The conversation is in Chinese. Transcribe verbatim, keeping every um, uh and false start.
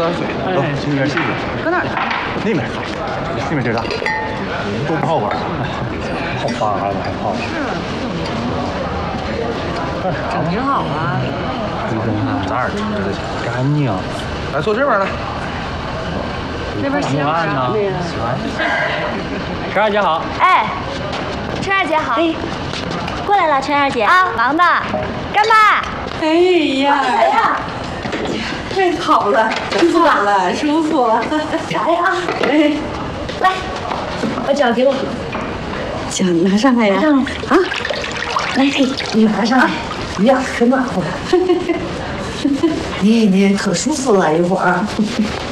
喝点水。 走，去那边洗洗。 搁哪儿？ 那边，那边最大，多泡会儿。好发还还泡。 整挺好啊。 你看咱这吃的干净。 来，坐这边来。 那边洗碗呢。 洗碗。陈二姐好。 哎，陈二姐好。哎，过来了，陈二姐。啊，忙呢。干嘛？ 哎呀， 来呀！ 太好了，舒服了，舒服。 啥呀？哎，来，把脚给我。 脚拿上来呀！ 拿上来啊！ 来， 你拿上来。哎呀，可暖和了。你你可舒服了一会儿。